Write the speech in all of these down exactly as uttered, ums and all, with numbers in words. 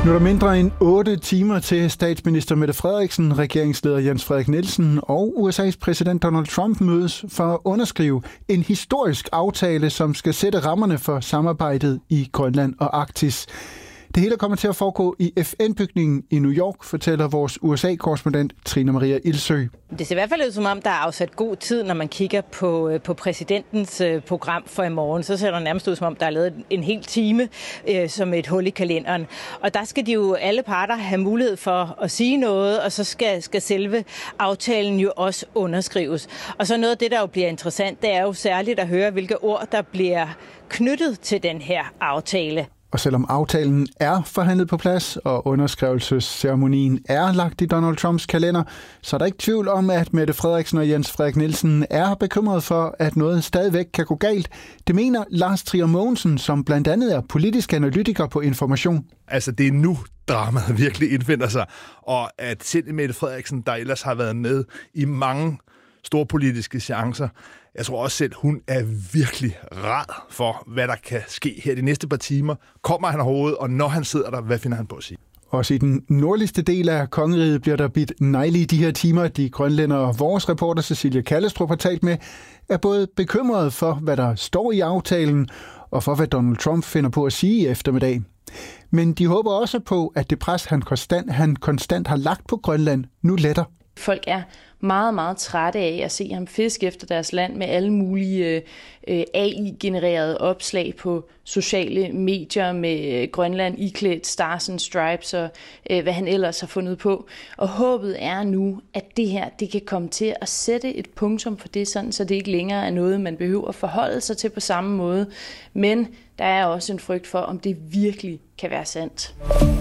Nu er der mindre end otte timer til statsminister Mette Frederiksen, regeringsleder Jens Frederik Nielsen og U S A's præsident Donald Trump mødes for at underskrive en historisk aftale, som skal sætte rammerne for samarbejdet i Grønland og Arktis. Det hele kommer til at foregå i F N-bygningen i New York, fortæller vores U S A-korrespondent Trine Maria Ilsø. Det ser i hvert fald ud som om, der er afsat god tid, når man kigger på, på præsidentens program for i morgen. Så ser der nærmest ud som om, der er lavet en hel time øh, som et hul i kalenderen. Og der skal de jo alle parter have mulighed for at sige noget, og så skal, skal selve aftalen jo også underskrives. Og så noget af det, der jo bliver interessant, det er jo særligt at høre, hvilke ord, der bliver knyttet til den her aftale. Og selvom aftalen er forhandlet på plads, og underskrivelsesceremonien er lagt i Donald Trumps kalender, så er der ikke tvivl om, at Mette Frederiksen og Jens Frederik Nielsen er bekymret for, at noget stadigvæk kan gå galt. Det mener Lars Trier Mogensen, som blandt andet er politisk analytiker på Information. Altså, det er nu, dramaet virkelig indfinder sig, og at selv Mette Frederiksen, der ellers har været med i mange store politiske chancer, jeg tror også selv, hun er virkelig ræd for, hvad der kan ske her de næste par timer. Kommer han overhovedet, og når han sidder der, hvad finder han på at sige? Også i den nordligste del af kongeriget bliver der bidt negle i de her timer. De grønlændere, vores reporter Cecilie Kallestrup har talt med, er både bekymrede for, hvad der står i aftalen, og for, hvad Donald Trump finder på at sige i eftermiddag. Men de håber også på, at det pres, han konstant, han konstant har lagt på Grønland, nu letter. Folk er meget, meget trætte af at se ham fiske efter deres land med alle mulige øh, A I-genererede opslag på sociale medier med øh, Grønland iklædt Stars and Stripes og øh, hvad han ellers har fundet på. Og håbet er nu, at det her det kan komme til at sætte et punktum for det, sådan, så det ikke længere er noget, man behøver at forholde sig til på samme måde. Men der er også en frygt for, om det virkelig kan være sandt.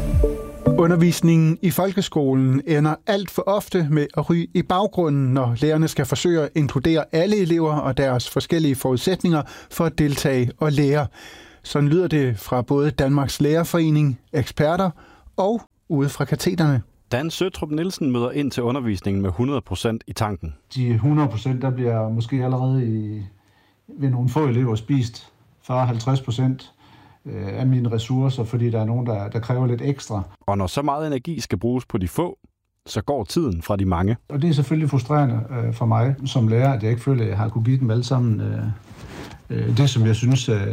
Undervisningen i folkeskolen ender alt for ofte med at ryge i baggrunden, når lærerne skal forsøge at inkludere alle elever og deres forskellige forudsætninger for at deltage og lære. Sådan lyder det fra både Danmarks Lærerforening, eksperter og ude fra katederne. Dan Søtrup Nielsen møder ind til undervisningen med hundrede procent i tanken. De hundrede procent, der bliver måske allerede i, ved nogle få elever spist fyrre til halvtreds procent af mine ressourcer, fordi der er nogen, der, der kræver lidt ekstra. Og når så meget energi skal bruges på de få, så går tiden fra de mange. Og det er selvfølgelig frustrerende øh, for mig som lærer, at jeg ikke føler, at jeg har kunne give dem alle sammen øh, øh, det, som jeg synes, øh,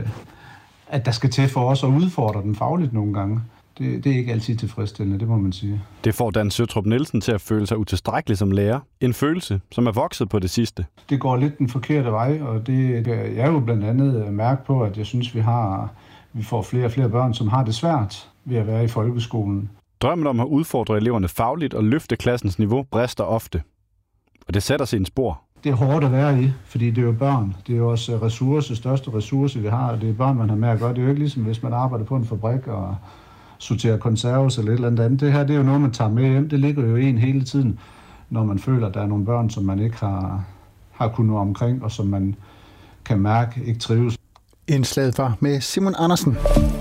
at der skal til for os at udfordre dem fagligt nogle gange. Det, det er ikke altid tilfredsstillende, det må man sige. Det får Dan Søtrup Nielsen til at føle sig utilstrækkelig som lærer. En følelse, som er vokset på det sidste. Det går lidt den forkerte vej, og det jeg er jo blandt andet mærke på, at jeg synes, vi har vi får flere og flere børn, som har det svært ved at være i folkeskolen. Drømmen om at udfordre eleverne fagligt og løfte klassens niveau brister ofte. Og det sætter sig en spor. Det er hårdt at være i, fordi det er jo børn. Det er jo også ressource, største ressource, vi har, og det er børn, man har med at gøre. Det er jo ikke ligesom, hvis man arbejder på en fabrik og sorterer konserves eller et eller andet. Det her, det er jo noget, man tager med hjem. Det ligger jo en hele tiden, når man føler, at der er nogle børn, som man ikke har, har kunnet nå omkring, og som man kan mærke ikke trives. Indslaget var med Simon Andersen.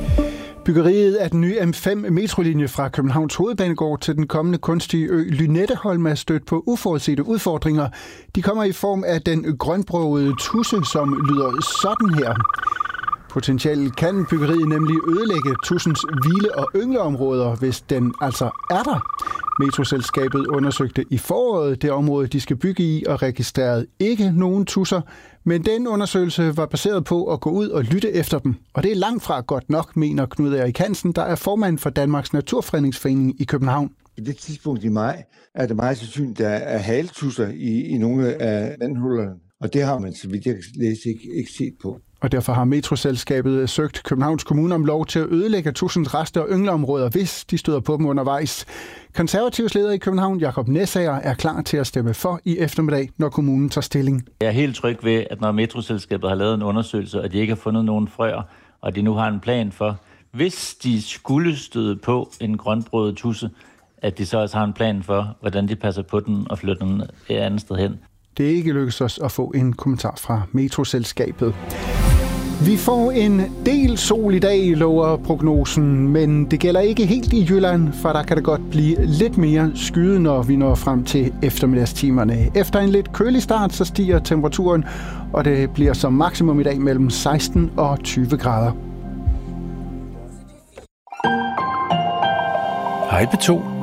Byggeriet af den nye M fem metrolinje fra Københavns Hovedbanegård til den kommende kunstige ø Lynetteholm er stødt på uforudsete udfordringer. De kommer i form af den grønbrogede tudse, som lyder sådan her. Potentielt kan byggeriet nemlig ødelægge tudsens hvile- og yngleområder, hvis den altså er der. Metroselskabet undersøgte i foråret det område, de skal bygge i, og registrerede ikke nogen tudser. Men den undersøgelse var baseret på at gå ud og lytte efter dem. Og det er langt fra godt nok, mener Knud Erik Hansen, der er formand for Danmarks Naturfredningsforening i København. I det tidspunkt i maj er det meget sandsynligt, at der er haletusser i, i nogle af vandhullerne. Og det har man, så vidt jeg kan læse, ikke, ikke set på. Og derfor har Metroselskabet søgt Københavns Kommune om lov til at ødelægge tudsens rester og yngleområder, hvis de støder på dem undervejs. Konservativs leder i København, Jakob Næsager, er klar til at stemme for i eftermiddag, når kommunen tager stilling. Jeg er helt tryg ved, at når Metroselskabet har lavet en undersøgelse, og de ikke har fundet nogen frøer, og de nu har en plan for, hvis de skulle støde på en grønbrødet tudse, at de så også har en plan for, hvordan de passer på den og flytter den et andet sted hen. Det er ikke lykkedes os at få en kommentar fra Metroselskabet. Vi får en del sol i dag, lover prognosen, men det gælder ikke helt i Jylland, for der kan det godt blive lidt mere skyde, når vi når frem til eftermiddagstimerne. Efter en lidt kølig start, så stiger temperaturen, og det bliver som maksimum i dag mellem seksten og tyve grader. Hej P to.